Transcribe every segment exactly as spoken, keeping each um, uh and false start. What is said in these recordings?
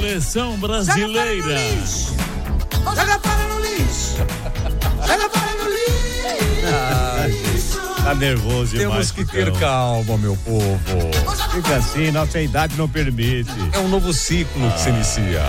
Seleção brasileira. Joga para no lixo. Joga para no lixo. Ah, gente, tá nervoso demais. Temos que ter calma, meu povo. Fica assim, nossa idade não permite. É um novo ciclo ah. que se inicia.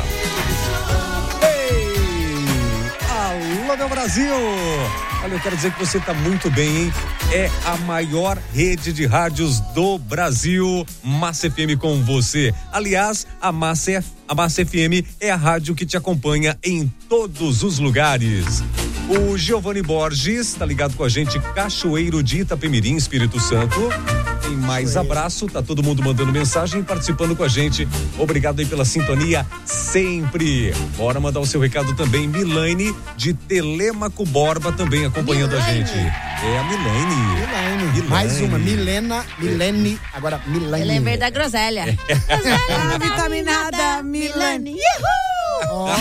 Ei! Alô, meu Brasil! Olha, eu quero dizer que você tá muito bem, hein? É a maior rede de rádios do Brasil, Massa F M com você. Aliás, a Massa, a Massa F M é a rádio que te acompanha em todos os lugares. O Giovanni Borges tá ligado com a gente, Cachoeiro de Itapemirim, Espírito Santo. Tem mais abraço, tá todo mundo mandando mensagem, participando com a gente. Obrigado aí pela sintonia sempre. Bora mandar o seu recado também. Milane de Telêmaco Borba também acompanhando Milene. a gente. É a Milene. Milene. Milene. Mais uma, Milena, Milene, agora Milene. Eu lembrei da groselha. É. Groselha vitaminada, Milene. Oh.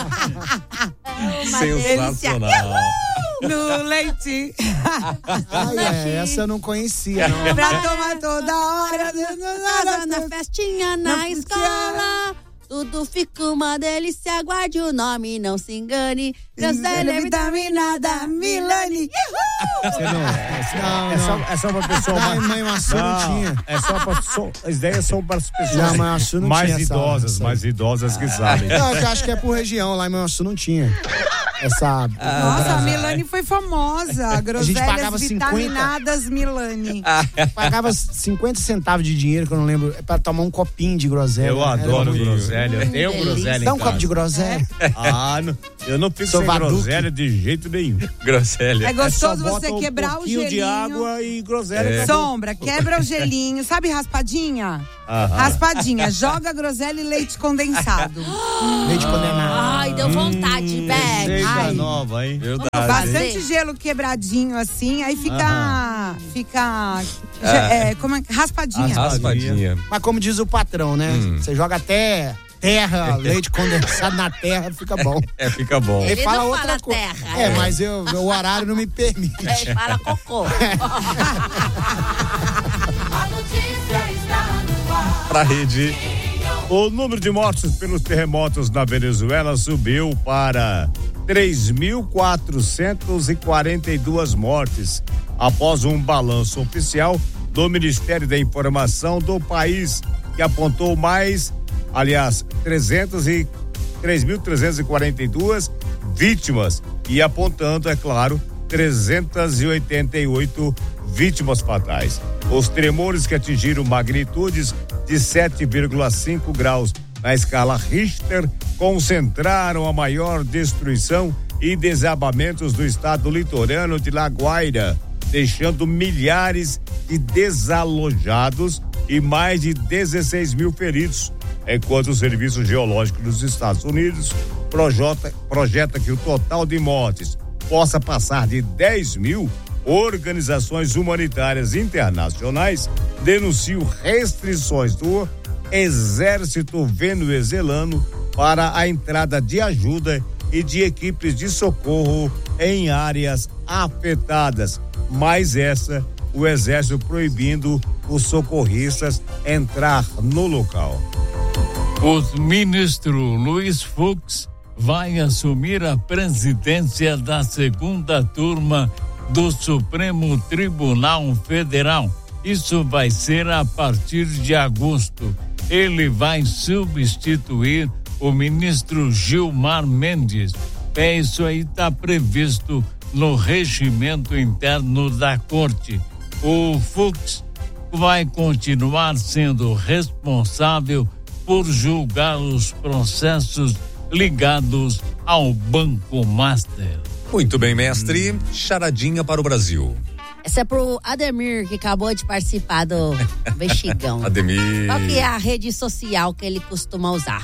Sensacional. No leite. Ai, é, essa eu não conhecia, não. Pra tomar toda hora. Na festinha, na, na escola. Tudo fica uma delícia, aguarde o nome, não se engane. Groselha vitaminada, Milane. Você não, é, não, é, não. Só, é só pra pessoa. Ai, mãe, Maçu não, não tinha. É só pra, só, as ideias são para as pessoas não, Maçu não mais tinha idosas, essa, mais idosas que sabem. Não, eu acho que é por região, lá em Maçu não tinha. Essa. Nossa, a Milane foi famosa. Groselhas vitaminadas, cinquenta... Milane. Pagava cinquenta centavos de dinheiro, que eu não lembro, pra tomar um copinho de groselha. Eu adoro groselha. Eu tenho groselha. Dá um copo de groselha. É. Ah, não, eu não fico sem groselha de jeito nenhum. Groselha. É gostoso é você um quebrar o gelinho. de água e groselha. É. Sombra, quebra o gelinho. Sabe raspadinha? Aham. Raspadinha. Joga groselha e leite condensado. Leite condenado. Ai, deu vontade, hum, velho. Receita nova, hein? Verdade. Bastante gelo quebradinho assim, aí fica. Aham. Fica. É. É, como é, raspadinha. Raspadinha. Mas como diz o patrão, né? Hum. Você joga até terra, leite condensado na terra, fica bom. É, fica bom. Ele, Ele fala não outra fala coisa. terra. É, é, mas eu, o horário não me permite. Ele fala cocô. Pra rede. O número de mortos pelos terremotos na Venezuela subiu para três mil quatrocentas e quarenta e duas mortes, após um balanço oficial do Ministério da Informação do país, que apontou mais, aliás, três mil trezentas e quarenta e duas vítimas e apontando, é claro, trezentas e oitenta e oito vítimas fatais. Os tremores, que atingiram magnitudes de sete vírgula cinco graus na escala Richter, concentraram a maior destruição e desabamentos do estado litorâneo de La Guaira, deixando milhares de desalojados e mais de dezesseis mil feridos, enquanto o Serviço Geológico dos Estados Unidos projeta, projeta que o total de mortes possa passar de dez mil. Organizações humanitárias internacionais denunciam restrições do exército venezuelano para a entrada de ajuda e de equipes de socorro em áreas afetadas. Mais essa, o exército proibindo os socorristas entrar no local. O ministro Luiz Fux vai assumir a presidência da segunda turma do Supremo Tribunal Federal. Isso vai ser a partir de agosto. Ele vai substituir o ministro Gilmar Mendes. É isso aí, está previsto no regimento interno da corte. O Fux vai continuar sendo responsável por julgar os processos ligados ao Banco Master. Muito bem, mestre. Hum. Charadinha para o Brasil. Essa é pro Ademir, que acabou de participar do Bexigão. Ademir. Qual que é a rede social que ele costuma usar?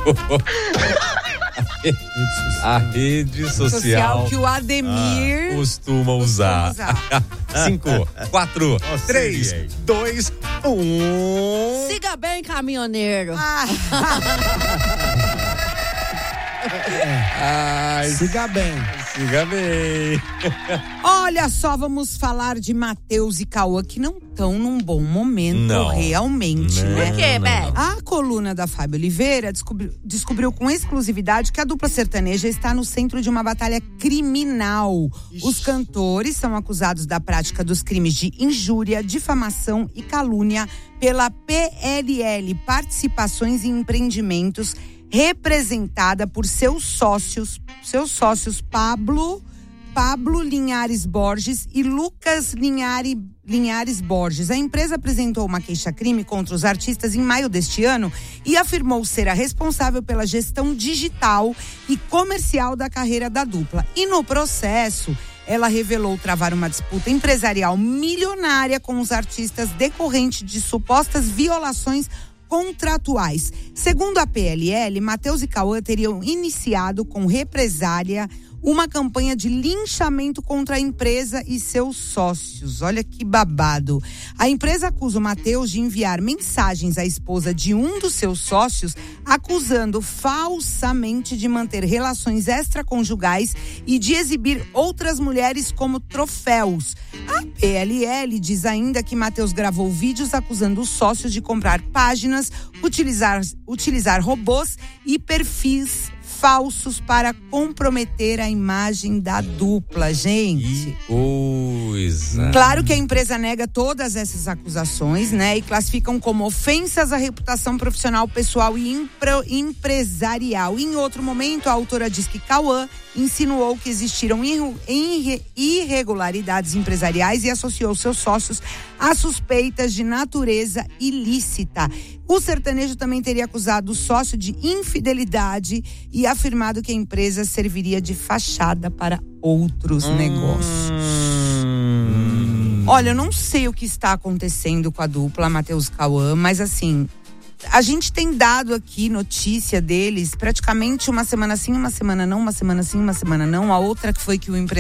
A rede social, social que o Ademir ah, costuma usar. usar. Cinco, quatro, Nossa, três, aí. dois, um. Siga bem, caminhoneiro. Ah. É. Ai, siga bem. Siga bem. Olha só, vamos falar de Matheus e Cauã, que não estão num bom momento não. realmente, não, né? Por quê, Beth? A coluna da Fábio Oliveira descobriu, descobriu com exclusividade que a dupla sertaneja está no centro de uma batalha criminal. Ixi. Os cantores são acusados da prática dos crimes de injúria, difamação e calúnia pela P L L, Participações em Empreendimentos, representada por seus sócios, seus sócios Pablo, Pablo Linhares Borges e Lucas Linhares, Linhares Borges. A empresa apresentou uma queixa-crime contra os artistas em maio deste ano e afirmou ser a responsável pela gestão digital e comercial da carreira da dupla. E no processo, ela revelou travar uma disputa empresarial milionária com os artistas decorrente de supostas violações contratuais. Segundo a P L L, Matheus e Cauã teriam iniciado com represália uma campanha de linchamento contra a empresa e seus sócios. Olha que babado. A empresa acusa o Matheus de enviar mensagens à esposa de um dos seus sócios, acusando falsamente de manter relações extraconjugais e de exibir outras mulheres como troféus. A P L L diz ainda que Matheus gravou vídeos acusando os sócios de comprar páginas, utilizar, utilizar robôs e perfis falsos para comprometer a imagem da dupla, gente. Coisa. Claro que a empresa nega todas essas acusações, né? E classificam como ofensas à reputação profissional, pessoal e impro, empresarial. Em outro momento, a autora diz que Cauã insinuou que existiram irregularidades empresariais e associou seus sócios a suspeitas de natureza ilícita. O sertanejo também teria acusado o sócio de infidelidade e afirmado que a empresa serviria de fachada para outros hum. negócios. Hum. Olha, eu não sei o que está acontecendo com a dupla Matheus e Cauã, mas assim, a gente tem dado aqui notícia deles praticamente uma semana sim, uma semana não, uma semana sim, uma semana não. A outra que foi que o empresário